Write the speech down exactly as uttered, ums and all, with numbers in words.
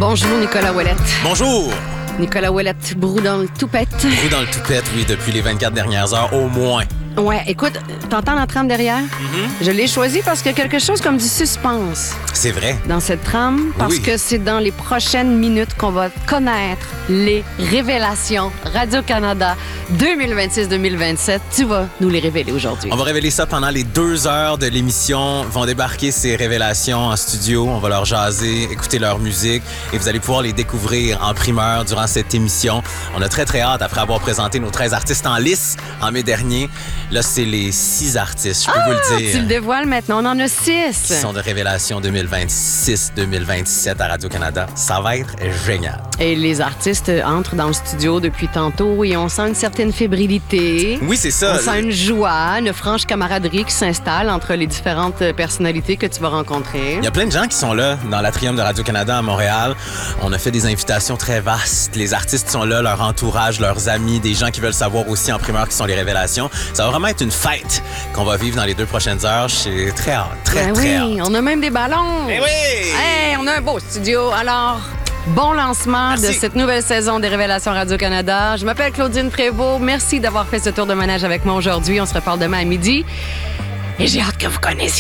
Bonjour, Nicolas Ouellette. Bonjour! Nicolas Ouellette, brou dans le toupette. Brou dans le toupette, oui, depuis les vingt-quatre dernières heures, au moins. Ouais, écoute, t'entends la trame derrière? Mm-hmm. Je l'ai choisi parce qu'il y a quelque chose comme du suspense C'est vrai. dans cette trame, parce Oui. que c'est dans les prochaines minutes qu'on va connaître les révélations Radio-Canada deux mille vingt-six deux mille vingt-sept. Tu vas nous les révéler aujourd'hui. On va révéler ça pendant les deux heures de l'émission. Vont débarquer ces révélations en studio. On va leur jaser, écouter leur musique et vous allez pouvoir les découvrir en primeur durant cette émission. On a très, très hâte, après avoir présenté nos treize artistes en lice en mai dernier. Là, c'est les six artistes, je peux Ah, vous le dire. tu le dévoiles maintenant, on en a Qui six. sont de Révélation deux mille vingt-six deux mille vingt-sept à Radio-Canada. Ça va être génial. Et les artistes entrent dans le studio depuis tantôt et on sent une certaine fébrilité. Oui, c'est ça. On sent une joie, une franche camaraderie qui s'installe entre les différentes personnalités que tu vas rencontrer. Il y a plein de gens qui sont là dans l'Atrium de Radio-Canada à Montréal. On a fait des invitations très vastes. Les artistes sont là, leur entourage, leurs amis, des gens qui veulent savoir aussi en primeur qui sont les révélations. Ça va vraiment être une fête qu'on va vivre dans les deux prochaines heures. J'ai très hâte, très, Ben très oui, hâte. on a même des ballons. Eh oui! Hey, on a un beau studio. Alors, bon lancement Merci. de cette nouvelle saison des Révélations Radio-Canada. Je m'appelle Claudine Prévost. Merci d'avoir fait ce tour de manège avec moi aujourd'hui. On se reparle demain à midi. Et j'ai hâte que vous connaissiez